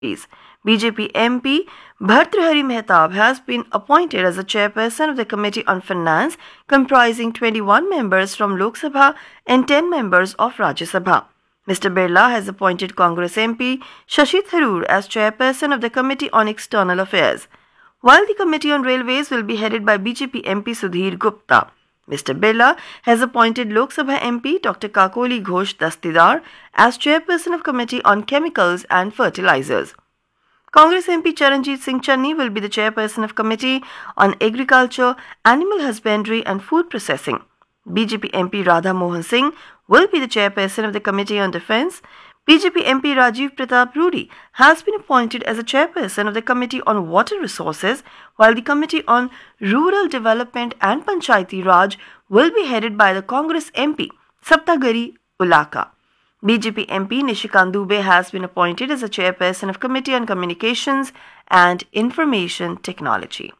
Is BJP MP Bhartrihari Mehtab has been appointed as the chairperson of the Committee on Finance, comprising 21 members from Lok Sabha and 10 members of Rajya Sabha. Mr. Birla has appointed Congress MP Shashi Tharoor as chairperson of the Committee on External Affairs, while the Committee on Railways will be headed by BJP MP Sudhir Gupta. Mr. Birla has appointed Lok Sabha MP Dr. Kakoli Ghosh Dastidar as chairperson of Committee on Chemicals and Fertilizers. Congress MP Charanjit Singh Channi will be the chairperson of Committee on Agriculture, Animal Husbandry and Food Processing. BJP MP Radha Mohan Singh will be the chairperson of the Committee on Defence. BJP MP Rajiv Pratap Rudi has been appointed as a chairperson of the Committee on Water Resources, while the Committee on Rural Development and Panchayati Raj will be headed by the Congress MP Saptagiri Ulaka. BJP MP Nishikant Dubey has been appointed as a chairperson of Committee on Communications and Information Technology.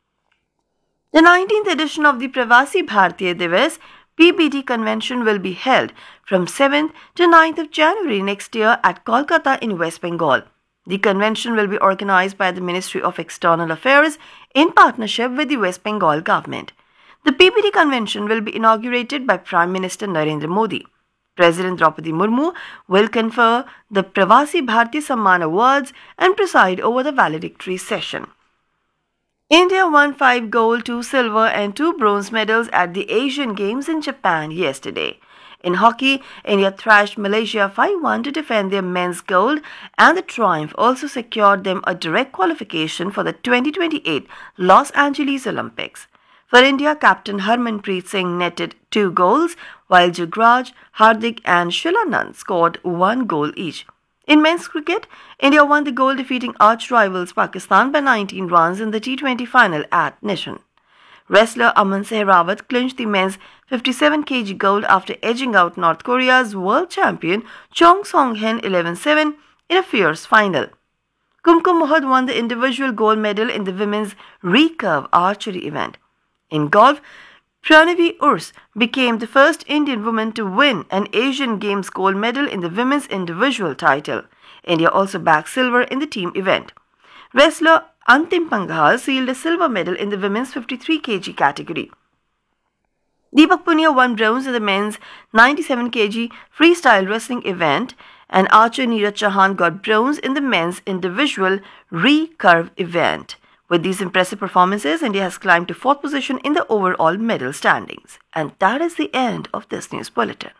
The 19th edition of the Pravasi Bharatiya Divas PBD convention will be held from 7th to 9th of January next year at Kolkata in West Bengal. The convention will be organized by the Ministry of External Affairs in partnership with the West Bengal government. The PBD convention will be inaugurated by Prime Minister Narendra Modi. President Draupadi Murmu will confer the Pravasi Bharatiya Samman Awards and preside over the valedictory session. India won 5 gold, 2 silver and 2 bronze medals at the Asian Games in Japan yesterday. In hockey, India thrashed Malaysia 5-1 to defend their men's gold, and the triumph also secured them a direct qualification for the 2028 Los Angeles Olympics. For India, Captain Harmanpreet Singh netted 2 goals, while Jugraj, Hardik and Shilanand scored 1 goal each. In men's cricket, India won the gold, defeating arch rivals Pakistan by 19 runs in the T20 final at Nishan. Wrestler Aman Sehrawat clinched the men's 57 kg gold after edging out North Korea's world champion Chong Song-hen 11-7 in a fierce final. Kumkum Mohad won the individual gold medal in the women's recurve archery event. In golf, Pranavi Urs became the first Indian woman to win an Asian Games gold medal in the women's individual title. India also bagged silver in the team event. Wrestler Antim Panghal sealed a silver medal in the women's 53 kg category. Deepak Punia won bronze in the men's 97 kg freestyle wrestling event, and archer Neeraj Chauhan got bronze in the men's individual recurve event. With these impressive performances, India has climbed to 4th position in the overall medal standings. And that is the end of this news bulletin.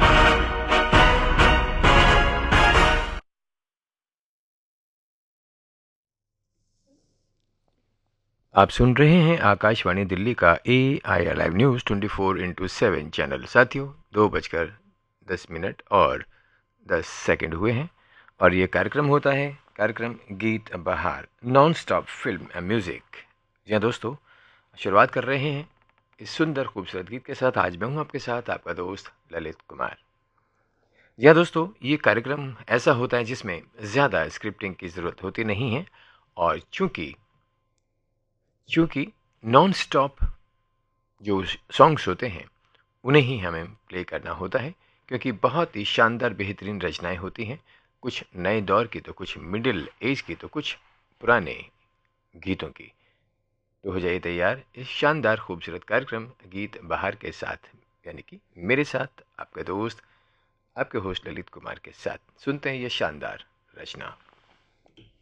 आप सुन रहे हैं आकाशवाणी दिल्ली का AIR live news 24/7 channel. साथियों, 2:10 और 10 second हुए हैं और ये कार्यक्रम होता है कार्यक्रम गीत बहार, non stop film and music. जी हाँ दोस्तों, शुरुआत कर रहे हैं इस सुंदर खूबसूरत गीत के साथ। आज मैं हूँ आपके साथ आपका दोस्त ललित कुमार। जी हाँ दोस्तों, ये कार्यक्रम ऐसा होता है जिसमें ज़्यादा स्क्रिप्टिंग की ज़रूरत होती नहीं है, और चूँकि नॉन स्टॉप जो सॉन्ग्स होते हैं उन्हें ही हमें प्ले करना होता है, क्योंकि बहुत ही शानदार बेहतरीन रचनाएं होती हैं, कुछ नए दौर की तो कुछ मिडिल एज की तो कुछ पुराने गीतों की। तो हो जाइए तैयार इस शानदार खूबसूरत कार्यक्रम गीत बहार के साथ, यानी कि मेरे साथ, आपका दोस्त, आपके होस्ट ललित कुमार के साथ। सुनते हैं ये शानदार रचना।